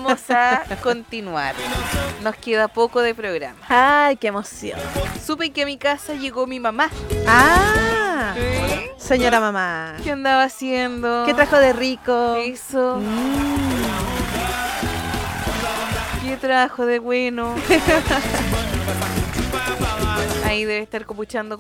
vamos a continuar. Nos queda poco de programa. Ay, qué emoción. Supe que a mi casa llegó mi mamá. Ah, ¿Sí? señora mamá. ¿Qué andaba haciendo? ¿Qué trajo de rico? Eso. ¿Qué trajo de bueno? Ahí debe estar copuchando